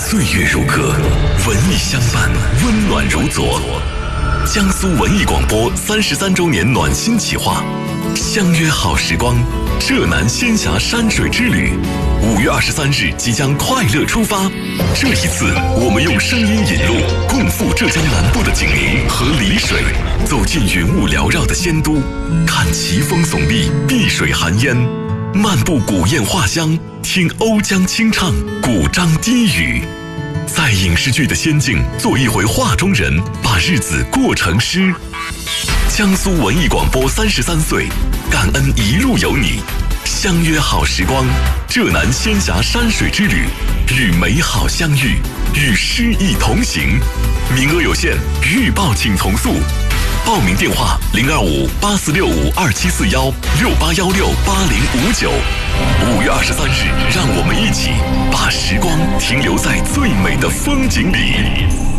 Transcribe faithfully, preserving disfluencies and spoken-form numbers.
岁月如歌，文艺相伴，温暖如昨。江苏文艺广播三十三周年暖心企划，相约好时光，浙南仙侠山水之旅。五月二十三日即将快乐出发。这一次，我们用声音引路，共赴浙江南部的景宁和丽水，走进云雾缭绕的仙都，看奇峰耸立，碧水含烟。漫步古砚画香，听瓯江清唱，古章低语。在影视剧的仙境做一回画中人，把日子过成诗。江苏文艺广播三十三岁，感恩一路有你，相约好时光，浙南仙侠山水之旅，与美好相遇，与诗意同行。名额有限，预报请从速。报名电话零二五八四六五二七四幺六八幺六八零五九。五月二十三日，让我们一起把时光停留在最美的风景里。